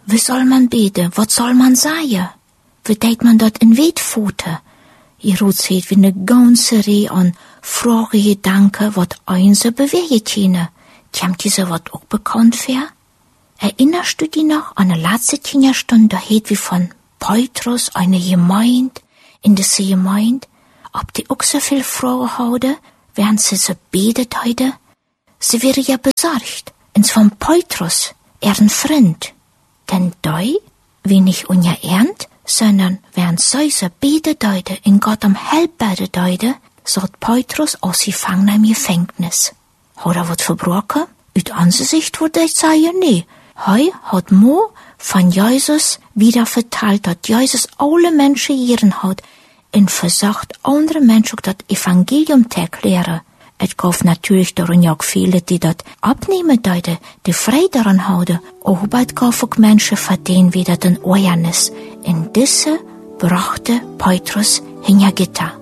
Wie soll man beten? Was soll man sagen? Wie deit man dort in Wetfote? Ihr seht wie ne ganze Reihe an Fragen, Gedanken, wat einse bewegen können. Kommt diese wat auch bekannt vor? Erinnerst du dich noch an eine letzte Stunde, da hätt wie von Petrus eine Gemeinde, in dieser Gemeinde, ob die auch so viel Fragen hauden, während sie so betet heute? Sie wäre ja besorgt, ins von Petrus, ein Freund. Denn dei, wie nicht unerernt, sondern während sie so betet heute, in Gott um Help beten heute, sagt Petrus aus Gefangener im Gefängnis. Hat wat verbrochen? Uit onze Sicht würde ich sagen, nee. Hei hat Mo von Jesus wieder verteilt, dass Jesus alle Menschen hier hat und versucht, andere Menschen das Evangelium zu erklären. Es gab natürlich darin auch viele, die das abnehmen deuten, die frei daran houden. Aber es gab auch Menschen, für denen wieder den Awareness. In diese brachte Petrus hinter Gitter.